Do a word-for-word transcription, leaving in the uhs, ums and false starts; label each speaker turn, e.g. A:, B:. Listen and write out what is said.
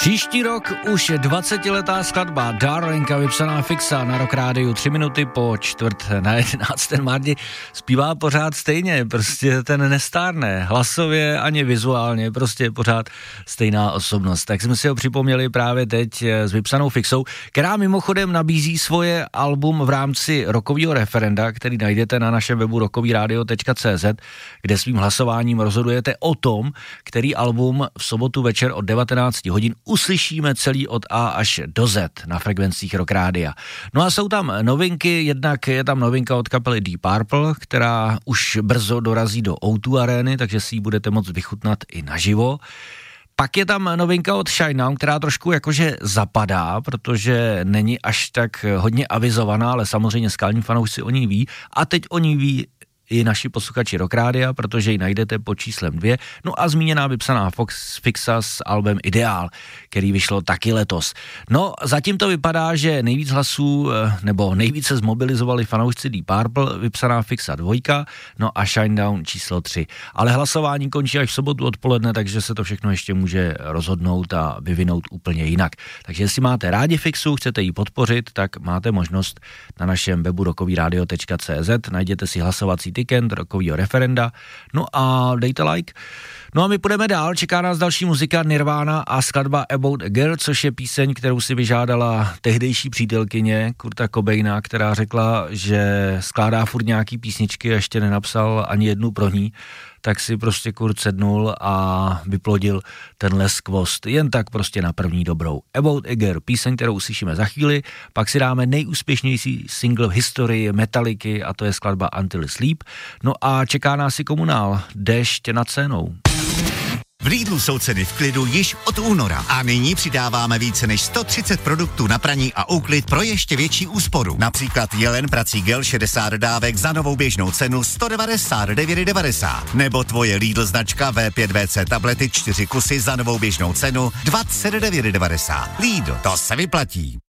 A: Příští rok už dvacetiletá skladba Darlinka vypsaná Fixa na Rock Rádiu tři minuty po čtvrt na jedenáct. Ten Mardi zpívá pořád stejně, prostě ten nestárne, hlasově ani vizuálně, prostě pořád stejná osobnost. Tak jsme si ho připomněli právě teď s vypsanou Fixou, která mimochodem nabízí svoje album v rámci rockového referenda, který najdete na našem webu rockovyradio tečka cé zet, kde svým hlasováním rozhodujete o tom, který album v sobotu večer od devatenáct hodin uslyšíme celý od A až do Z na frekvencích Rock Rádia. No a jsou tam novinky, jednak je tam novinka od kapely Deep Purple, která už brzo dorazí do ó dva arény, takže si ji budete moct vychutnat i naživo. Pak je tam novinka od Shinedown, která trošku jakože zapadá, protože není až tak hodně avizovaná, ale samozřejmě skalní fanoušci o ní ví. A teď o ní ví i naši posluchači Rock Rádia, protože ji najdete pod číslem dvě. No a zmíněná vypsaná Fox Fixa s albem Ideál, který vyšlo taky letos. No, zatím to vypadá, že nejvíc hlasů, nebo nejvíce zmobilizovali fanoušci Deep Purple, vypsaná Fixa dvojka, no a Shinedown číslo tři. Ale hlasování končí až v sobotu odpoledne, takže se to všechno ještě může rozhodnout a vyvinout úplně jinak. Takže jestli máte rádi Fixu, chcete ji podpořit, tak máte možnost na našem webu rockovyradio tečka cé zet, najděte si hlasovací tiket rockovýho referenda, no a dejte like. No a my půjdeme dál, čeká nás další muzika Nirvana a skladba About a Girl, což je píseň, kterou si vyžádala tehdejší přítelkyně Kurta Cobaina, která řekla, že skládá furt nějaký písničky a ještě nenapsal ani jednu pro ní, tak si prostě Kurt sednul a vyplodil tenhle skvost. Jen tak prostě na první dobrou. About a Girl, píseň, kterou uslyšíme za chvíli, pak si dáme nejúspěšnější single v historii Metalliky a to je skladba Until Sleep. No a čeká nás i Komunál, Déšť nad Senou.
B: V Lidlu jsou ceny v klidu již od února a nyní přidáváme více než sto třicet produktů na praní a úklid pro ještě větší úsporu. Například Jelen prací gel šedesát dávek za novou běžnou cenu sto devadesát devět devadesát. Nebo tvoje Lidl značka vé pět vé cé tablety čtyři kusy za novou běžnou cenu dvacet devět devadesát. Lidl, to se vyplatí.